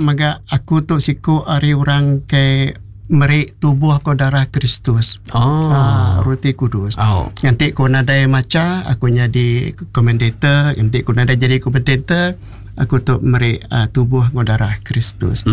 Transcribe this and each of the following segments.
maga aku tu siku ari orang ke merik tubuh ko darah Kristus. Ruti Kudus. Nanti ko nadai maca aku jadi komentator, nanti ko nadai jadi komentator aku tu merik tubuh ko darah Kristus.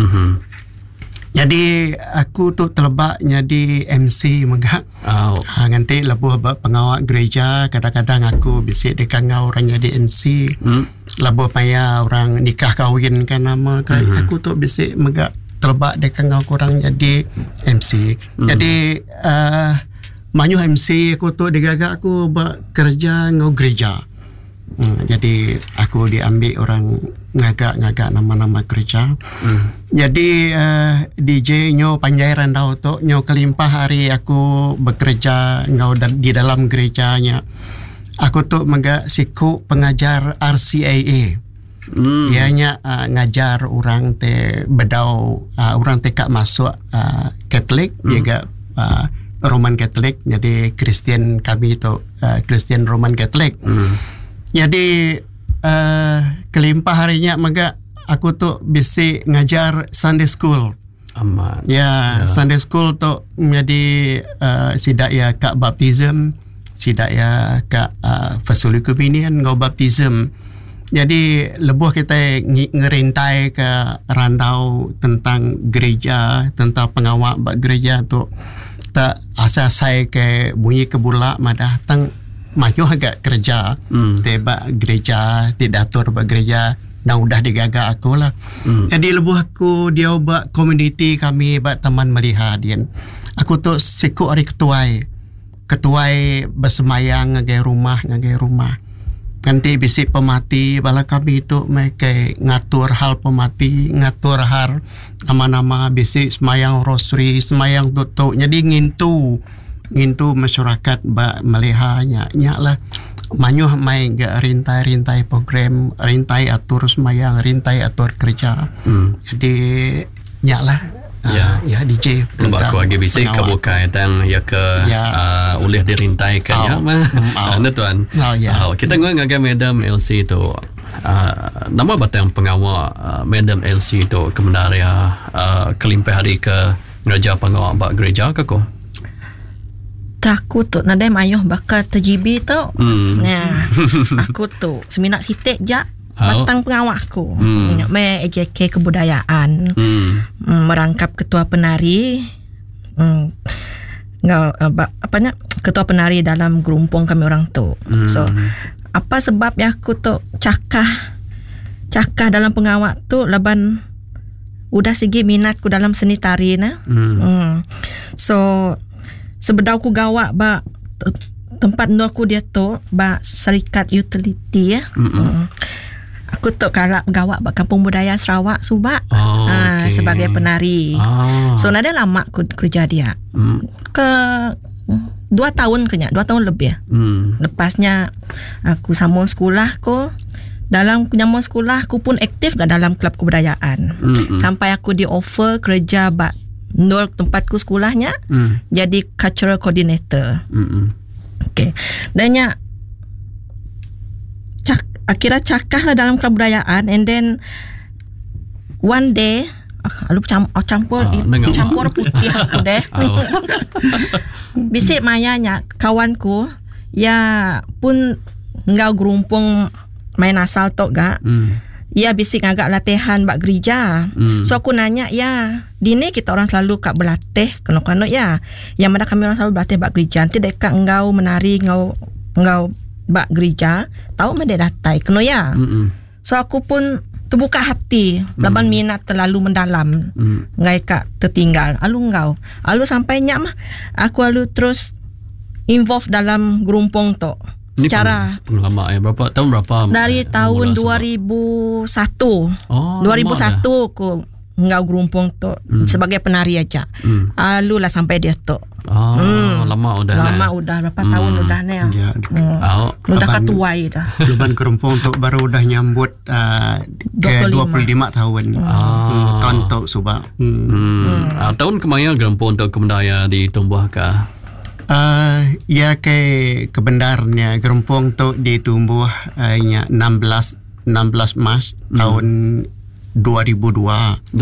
Jadi aku tu terlebak jadi MC maga. Nanti lebuh pengawal gereja, kadang-kadang aku bisik dekat ngau orang jadi MC. Lebuh payah orang nikah kahwin kan nama kan. Aku tu bisik maga terlebak dekat ngau kurang jadi MC. Jadi manyuh MC aku tu digagak aku bekerja ngau gereja. Jadi aku diambil orang ngagak nama-nama gereja. Jadi DJ nyo panjai randau tu nyo kelimpah hari aku bekerja ngau di dalam gerejanya. Aku tu maga siku pengajar RCAA. Ianya ngajar orang te bedau orang te kak masuk Katolik juga Roman Katolik, jadi Kristian kami tu Kristian Roman Katolik. Jadi kelimpah harinya maga aku tu bisi ngajar Sunday School. Sunday School tu jadi sidak ya kak baptism, sidak ya kak First Holy Communion ngau baptism. Jadi lebuh kita ngerintai ke randau tentang gereja, tentang pengawal gereja tu tak asasai ke bunyi kebula madah tang maju agak kerja teba gereja tidak atur gereja dah udah digagak aku lah. Jadi lebuh aku dia buat community kami buat teman melihat dia. Aku tu siku hari ketuai bersemayang ngagai rumah. Nanti bisik pemati bala kami itu mereka ngatur hal pemati, ngatur hal nama-nama bisik semayang rosary, semayang tutup. Jadi ngintu masyarakat melihatnya lah manyuh mai gak rintai program, rintai atur semayang, rintai atur kerja. Jadi nyalah DJ lembak ko agi bisik kabuka tang ya ke oleh dirintai ke ya tuan. Kita ngagai Madam Elsie tu nama batang pengawal Madam Elsie tu kebenaria kelimpah hari ke gereja pengawal bak gereja ke ko takut tu nadai mayuh bakal terjibi tu. Aku tu seminat sitek je batang pengawal aku. Me EJK kebudayaan. Merangkap ketua penari. Ketua penari dalam gerumpung kami orang tu. So apa sebab ya aku tu cakah dalam pengawal tu laban udah segi minatku dalam seni tari na. So sebedau ku gawak ba tempat aku dia tu ba syarikat utility ya. Aku tu kalau gawak ba Kampung Budaya Sarawak Subak sebagai penari. So nada lama aku kerja dia. Ke 2 tahun kenya, 2 tahun lebih. Lepasnya aku sambung sekolah ko. Dalam penyambung sekolah aku pun aktif ke dalam klub kebudayaan. Sampai aku di offer kerja ba Nur tempatku sekolahnya jadi cultural coordinator. Okay. Dan akhirnya cakah lah dalam kebudayaan, and then one day campur putih aku deh. Bisik mayanya kawanku ya pun ngau gerumpung main asal tok gak. Ya bisik agak latihan bak gereja. So aku nanya ya, dini kita orang selalu kak berlatih kano-kano ya. Yang mana kami orang selalu berlatih bak gereja. Nanti dekat engkau menari engkau bak gereja, tahu mana datai keno ya. So aku pun terbuka hati, laban minat terlalu mendalam. Ngai kak tertinggal. Alu sampai nyak mah aku alu terus involve dalam gerumpung tu. Secara lama berapa dari tahun 2001. 2001 aku ngau gerumpung tu sebagai penari aja. Alu lah sampai dia tu. Lama udah berapa tahun udah ni. Udah katuai dah. Luban gerumpung tu baru udah nyambut ke 25 tahun. Kantok Subak. Tahun kemana gerumpung untuk kebudayaan ditumbuh kah? Ya kebenarnya gerumpung tu ditumbuh 16 Mac tahun 2002.